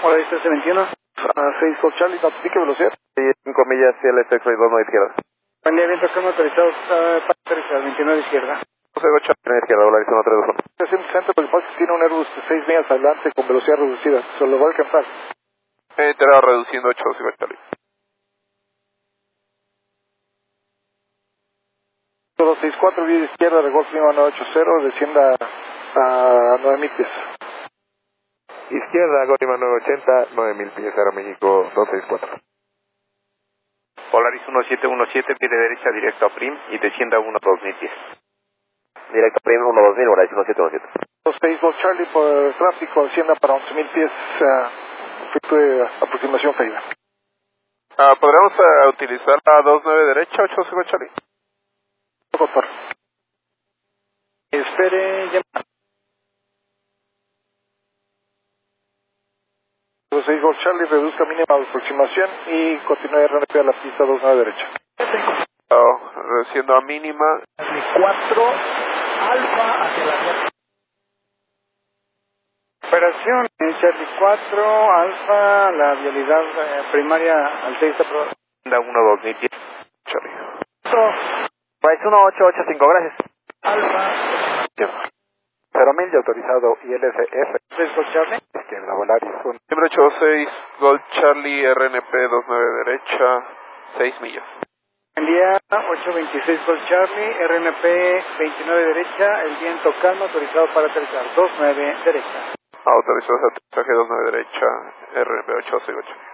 Hola, 1321. 6 Golf Charlie, notifique velocidad. 5 millas, CLS, 29 izquierda. Buen día, viento calma autorizado para aterrizar, 29 izquierda. 12 Charlie, izquierda, Volaris 131. Estación centro, el Fox tiene un Airbus de 6 millas adelante con velocidad reducida. Se lo va a alcanzar. Te va reduciendo 8 Charlie. 264, vía izquierda de Golf Lima 980, descienda a 9000 pies. Izquierda, Golima 980, 9000 pies, Aero México 264. Polaris 1717, pie de derecha directo a Prim y descienda 1-2000 pies. Directo a Prim 1-2000, Polaris 1717. 26 Golf Charlie por tráfico, descienda para 11000 pies, efectúe aproximación Feyda. ¿Podríamos utilizar la 29 derecha, 8 Charlie? Por favor. Espere, llamada. 26 Golf Charlie, reduzca mínima aproximación y continúe RNP a la pista 29 derecha. Reduciendo a mínima. 4 Alfa hacia la derecha. Operación Charlie 4 Alfa, la vialidad primaria al 6 aprobada. Descienda 1-2000 pies. Charlie. Price 1885, gracias. Alfa. 0.000 de autorizado ILSF. 3 Golf Charlie. Izquierda, Volaris. Número 86, Gold Charlie, RNP 29 derecha, 6 millas. Buen día, 826 Golf Charlie, RNP 29 derecha, el viento calma, autorizado para aterrizar, 29 derecha. Autorizado aterrizaje 29 derecha, RNP 868.